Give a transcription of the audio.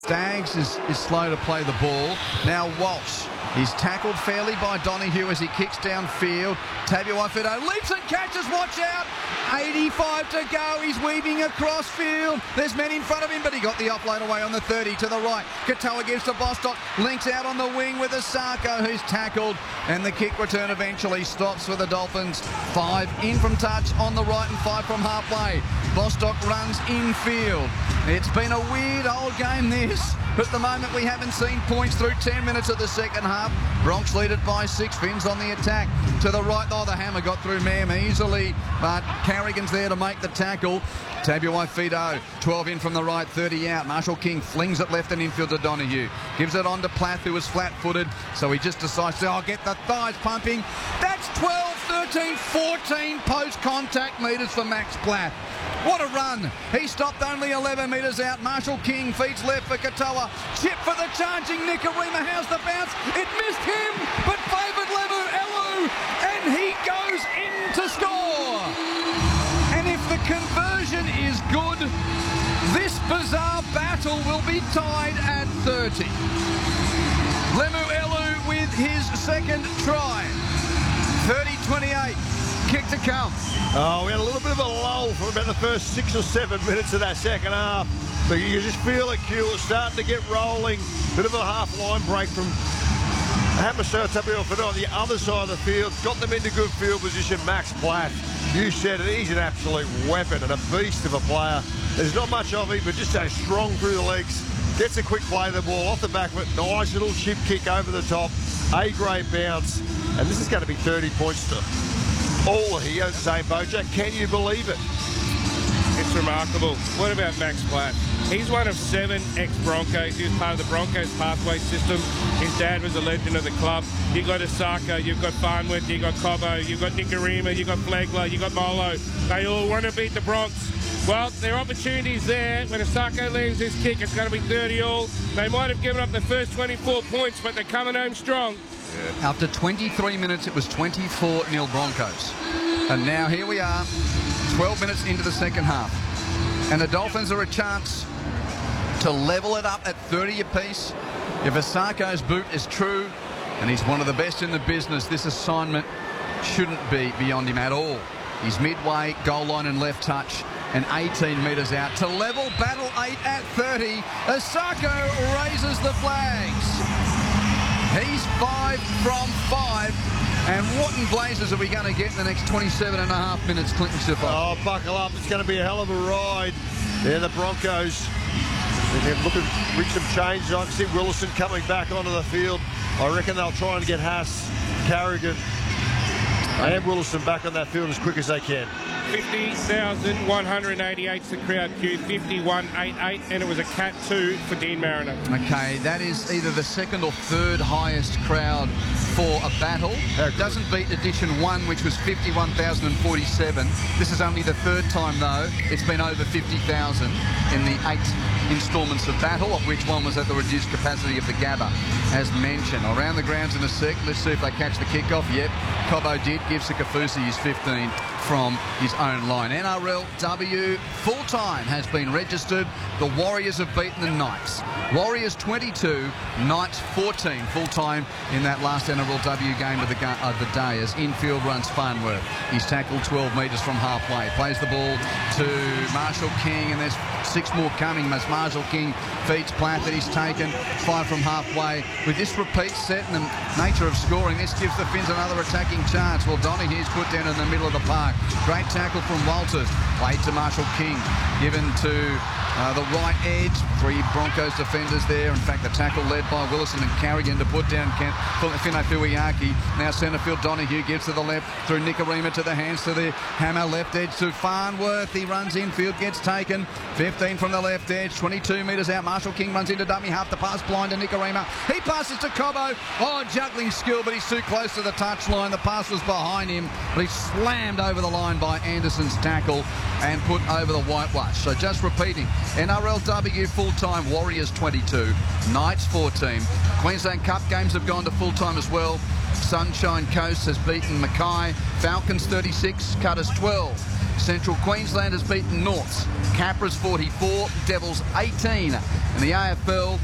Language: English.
Staggs is slow to play the ball. Now Walsh. He's tackled fairly by Donahue as he kicks downfield. Tabuai-Fidow leaps and catches, watch out! 85 to go, he's weaving across field. There's men in front of him, but he got the offload away on the 30 to the right. Katoa gives to Bostock, links out on the wing with Asako, who's tackled, and the kick return eventually stops for the Dolphins. 5 in from touch on the right and 5 from halfway. Bostock runs infield. It's been a weird old game this, but at the moment we haven't seen points through 10 minutes of the second half. Bronx lead it by 6. Finns on the attack. To the right, the hammer got through Mem easily, but Carrigan's there to make the tackle. Tabuai-Fidow, 12 in from the right, 30 out. Marshall King flings it left and infield to Donahue. Gives it on to Plath, who was flat-footed, so he just decides to get the thighs pumping. That's 12, 13, 14 post-contact metres for Max Plath. What a run. He stopped only 11 metres out. Marshall King feeds left for Katoa. Chip for the charging Nikorima. How's the bounce? It missed him, but favoured Levu Elu, and he goes in to score. And if the conversion is good, this bizarre battle will be tied at 30. Levu Elu with his second try. 30-28. Kick to come. Oh, we had a little bit of a lull for about the first 6 or 7 minutes of that second half. But you can just feel it, Q. It's starting to get rolling. Bit of a half-line break from Hamiso Tabuai-Fidow on the other side of the field. Got them into good field position. Max Plath, you said it, he's an absolute weapon and a beast of a player. There's not much of him, but just so strong through the legs. Gets a quick play of the ball off the back of it. Nice little chip kick over the top. A-grade bounce. And this is going to be 30 points to all the Heroes, Zane Bojack. Can you believe it? It's remarkable. What about Max Plath? He's one of 7 ex-Broncos. He was part of the Broncos pathway system. His dad was a legend of the club. You've got Asako, you've got Farnworth, you've got Cobbo, you've got Nikorima, you've got Flegler, you've got Molo. They all want to beat the Bronx. Well, there are opportunities there. When Asako lands this kick, it's going to be 30-all. They might have given up the first 24 points, but they're coming home strong. Yeah. After 23 minutes, it was 24-0 Broncos. And now here we are, 12 minutes into the second half. And the Dolphins are a chance to level it up at 30 apiece. If Asako's boot is true, and he's one of the best in the business, this assignment shouldn't be beyond him at all. He's midway, goal line and left touch, and 18 metres out to level battle 8 at 30. Asako raises the flags. He's 5 from 5. And what in blazes are we going to get in the next 27.5 minutes, Clinton Sifo? Oh, buckle up. It's going to be a hell of a ride. They're the Broncos. They're looking to reach some change. I can see Willison coming back onto the field. I reckon they'll try and get Haas, Carrigan, and Willison back on that field as quick as they can. 50,188's the crowd queue, 51.88, and it was a Cat 2 for Dean Mariner. Okay, that is either the second or third highest crowd for a battle. It doesn't beat edition 1, which was 51,047. This is only the third time, though. It's been over 50,000 in the 8 instalments of battle, of which one was at the reduced capacity of the Gabba, as mentioned. Around the grounds in a sec. Let's see if they catch the kickoff. Yep, Cobbo did. Give Sikafusi his 15 from his own line. NRLW full-time has been registered. The Warriors have beaten the Knights. Warriors 22, Knights 14 full-time in that last NRLW game of the day as infield runs Farnworth. He's tackled 12 metres from halfway. Plays the ball to Marshall King, and there's 6 more coming as Marshall King feeds Plath that he's taken 5 from halfway. With this repeat set and the nature of scoring, this gives the Finns another attacking chance. Well, Donahue's put down in the middle of the park. Great tackle from Walters. Played to Marshall King. Given to the right edge. 3 Broncos defenders there. In fact, the tackle led by Willison and Carrigan to put down Fino Fuiaki. Now centre field, Donahue gives to the left through Nikorima to the hands to the hammer. Left edge to Farnworth. He runs infield, gets taken. 15 from the left edge. 22 metres out. Marshall King runs into dummy half. The pass blind to Nikorima. He passes to Cobbo. Oh, juggling skill, but he's too close to the touchline. The pass was behind him, but he's slammed over the line by Anderson's tackle and put over the whitewash. So just repeating, NRLW full-time, Warriors 22, Knights 14. Queensland Cup games have gone to full-time as well. Sunshine Coast has beaten Mackay. Falcons 36, Cutters 12. Central Queensland has beaten Norths. Capra's 44, Devils 18. In the AFL,